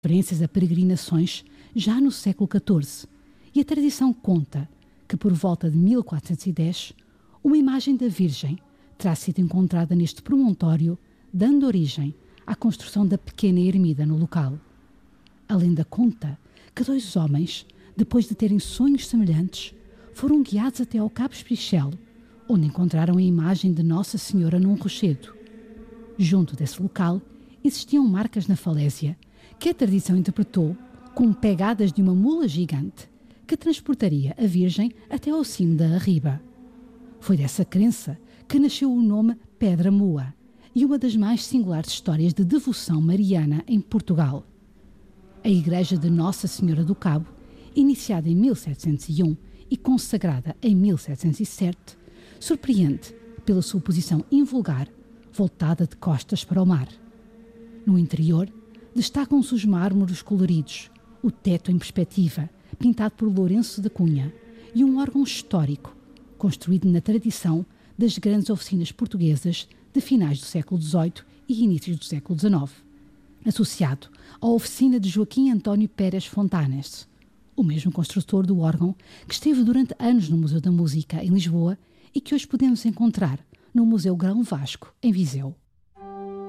referências a peregrinações já no século XIV, e a tradição conta que por volta de 1410 uma imagem da Virgem terá sido encontrada neste promontório, dando origem à construção da pequena ermida no local. A lenda conta que dois homens, depois de terem sonhos semelhantes, foram guiados até ao Cabo Espichel, onde encontraram a imagem de Nossa Senhora num rochedo. Junto desse local existiam marcas na falésia, que a tradição interpretou como pegadas de uma mula gigante que transportaria a Virgem até ao cimo da Arriba. Foi dessa crença que nasceu o nome Pedra Mua e uma das mais singulares histórias de devoção mariana em Portugal. A Igreja de Nossa Senhora do Cabo, iniciada em 1701 e consagrada em 1707, surpreende pela sua posição invulgar, voltada de costas para o mar. No interior, destacam-se os mármores coloridos, o teto em perspectiva, pintado por Lourenço da Cunha, e um órgão histórico, construído na tradição das grandes oficinas portuguesas de finais do século XVIII e inícios do século XIX, associado à oficina de Joaquim António Pérez Fontanes, o mesmo construtor do órgão que esteve durante anos no Museu da Música, em Lisboa, e que hoje podemos encontrar no Museu Grão Vasco, em Viseu.